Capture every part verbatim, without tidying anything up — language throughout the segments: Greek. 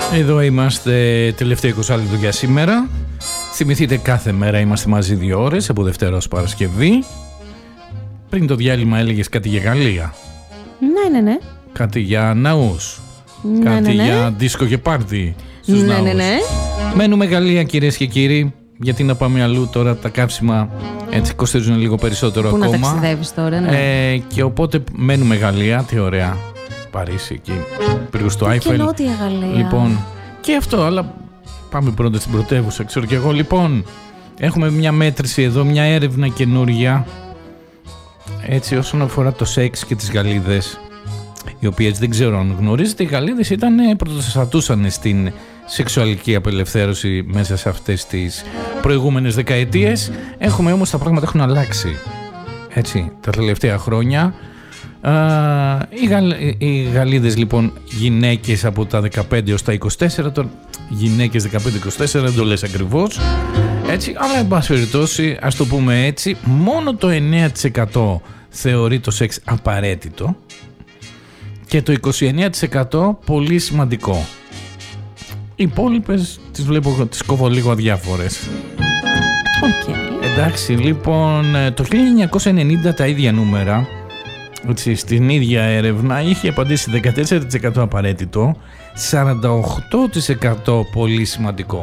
Εδώ είμαστε, τελευταίο είκοσι λεπτό για σήμερα. Θυμηθείτε, κάθε μέρα είμαστε μαζί δύο ώρες, από Δευτέρα ως Παρασκευή. Πριν το διάλειμμα έλεγες κάτι για Γαλλία. Ναι, ναι, ναι. Κάτι για ναούς. Ναι, κάτι ναι, ναι. για δίσκο και πάρτι στους Ναι, ναούς. ναι, ναι. Μένουμε Γαλλία, κυρίες και κύριοι. Γιατί να πάμε αλλού τώρα, τα καύσιμα έτσι κοστίζουν λίγο περισσότερο Πού ακόμα. να ταξιδεύεις τώρα, ναι. Ε, και οπότε μένουμε Γαλλία, τι ωραία. Παρίσι εκεί, πήγω στο Άιφελ. Και Νότια Γαλλία. Λοιπόν, και αυτό, αλλά πάμε πρώτα στην πρωτεύουσα, ξέρω και εγώ. Λοιπόν, έχουμε μια μέτρηση εδώ, μια έρευνα καινούρια, έτσι, όσον αφορά το σεξ και τις Γαλλίδες, οι οποίες δεν ξέρω αν γνωρίζετε, οι Γαλλίδες ήταν, πρωτοστατούσαν στην σεξουαλική απελευθέρωση μέσα σε αυτές τις προηγούμενες δεκαετίες. Έχουμε όμως, τα πράγματα έχουν αλλάξει, έτσι, τα τελευταία χρόνια. Uh, οι, Γαλ, οι Γαλλίδες λοιπόν, γυναίκες από τα δεκαπέντε έως τα είκοσι τέσσερα, τώρα γυναίκες δεκαπέντε είκοσι τέσσερα δεν το λες ακριβώς, έτσι, αλλά εν πάση περιπτώσει, ας το πούμε έτσι, μόνο το εννέα τοις εκατό θεωρεί το σεξ απαραίτητο και το είκοσι εννέα τοις εκατό πολύ σημαντικό. Οι υπόλοιπες τις βλέπω, τις κόβω λίγο αδιάφορες. Okay. Εντάξει, λοιπόν, το χίλια εννιακόσια ενενήντα τα ίδια νούμερα, έτσι, στην ίδια έρευνα είχε απαντήσει δεκατέσσερα τοις εκατό απαραίτητο, σαράντα οκτώ τοις εκατό πολύ σημαντικό.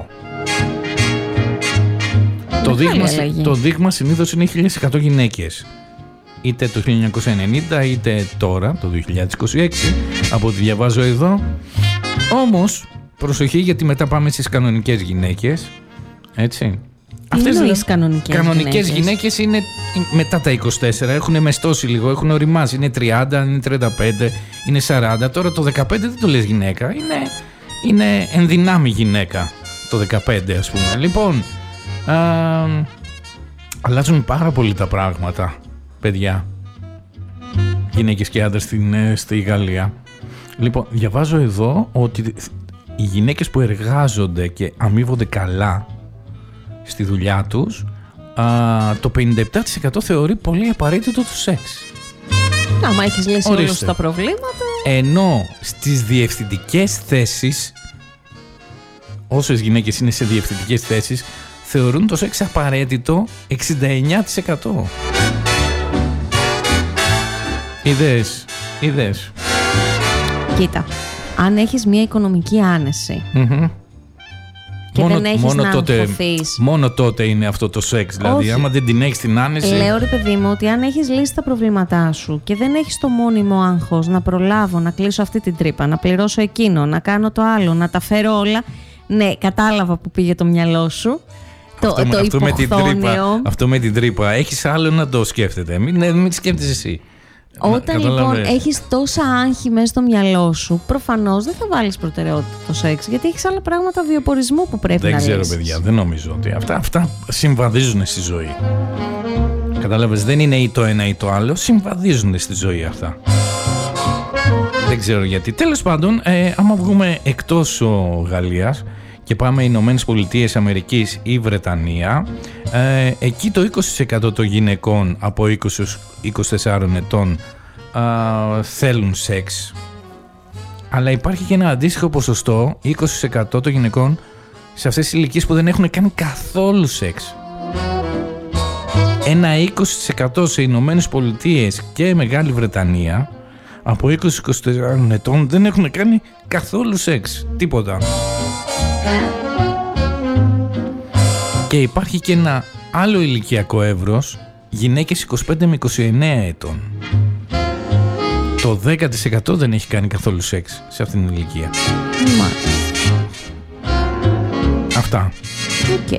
Το δείγμα, το δείγμα συνήθως είναι χίλια εκατό γυναίκες. Είτε το χίλια εννιακόσια ενενήντα είτε τώρα, το δύο χιλιάδες είκοσι έξι, από ό,τι διαβάζω εδώ. Όμως, προσοχή, γιατί μετά πάμε στις κανονικές γυναίκες. Έτσι. Αυτές είναι οι κανονικές, κανονικές γυναίκες. γυναίκες είναι μετά τα είκοσι τέσσερα, έχουν μεστώσει λίγο, έχουν οριμάσει, είναι τριάντα, είναι τριάντα πέντε, είναι σαράντα. Τώρα το δεκαπέντε δεν το λες γυναίκα, είναι, είναι ενδυνάμει γυναίκα το δεκαπέντε, ας πούμε. Λοιπόν, α, αλλάζουν πάρα πολύ τα πράγματα, παιδιά, γυναίκες και άντρες στην, στη Γαλλία. Λοιπόν, διαβάζω εδώ ότι οι γυναίκες που εργάζονται και αμείβονται καλά στη δουλειά τους, α, το πενήντα επτά τοις εκατό θεωρεί πολύ απαραίτητο το σεξ. Άμα έχεις λύσει όλα τα προβλήματα. Ενώ στις διευθυντικές θέσεις, όσες γυναίκες είναι σε διευθυντικές θέσεις, θεωρούν το σεξ απαραίτητο εξήντα εννέα τοις εκατό. Είδες, είδες. Κοίτα, αν έχεις μια οικονομική άνεση, mm-hmm. και μόνο, δεν έχεις μόνο να τότε, αγχωθείς. Μόνο τότε είναι αυτό το σεξ. Δηλαδή, όχι. Άμα δεν την έχεις την άνεση. Λέω, ρε παιδί μου, ότι αν έχεις λύσει τα προβλήματά σου και δεν έχεις το μόνιμο άγχος να προλάβω, να κλείσω αυτή την τρύπα, να πληρώσω εκείνο, να κάνω το άλλο, να τα φέρω όλα. Ναι, κατάλαβα που πήγε το μυαλό σου. Το, αυτό, το αυτό, με την τρύπα, αυτό με την τρύπα. Έχεις άλλο να το σκέφτεται. Μην, μην τη σκέφτεσαι εσύ. Όταν λοιπόν έχεις τόσα άγχη μέσα στο μυαλό σου, προφανώς δεν θα βάλεις προτεραιότητα το σεξ, γιατί έχεις άλλα πράγματα βιοπορισμού που πρέπει δεν να λύσεις. Δεν ξέρω, παιδιά, δεν νομίζω ότι αυτά, αυτά συμβαδίζουν στη ζωή. Κατάλαβες, δεν είναι ή το ένα ή το άλλο, συμβαδίζουν στη ζωή αυτά. Δεν ξέρω γιατί. Τέλος πάντων, ε, άμα βγούμε εκτός ο, Γαλλίας και πάμε Ηνωμένες Πολιτείες Αμερικής ή Βρετανία, ε, εκεί το είκοσι τοις εκατό των γυναικών από είκοσι έως είκοσι τέσσερα ετών α, θέλουν σεξ, αλλά υπάρχει και ένα αντίστοιχο ποσοστό, είκοσι τοις εκατό των γυναικών σε αυτές τις ηλικίες που δεν έχουν κάνει καθόλου σεξ. Ένα είκοσι τοις εκατό σε Ηνωμένες Πολιτείες και Μεγάλη Βρετανία από είκοσι έως είκοσι τέσσερα ετών δεν έχουν κάνει καθόλου σεξ, τίποτα. Και υπάρχει και ένα άλλο ηλικιακό εύρος, γυναίκες είκοσι πέντε με είκοσι εννέα ετών. Το δέκα τοις εκατό δεν έχει κάνει καθόλου σεξ σε αυτήν την ηλικία. Μάλιστα. Αυτά. Okay.